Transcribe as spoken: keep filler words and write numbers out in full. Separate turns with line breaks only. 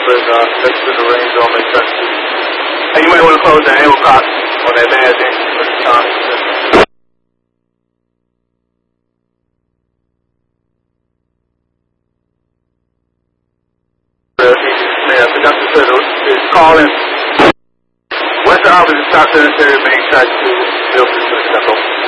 numbers, uh, next to the range all make sense. Hey, you might want to close that ammo box on that magazine for the time. Man, production said is calling. Western Office is top secretary main track to Milton.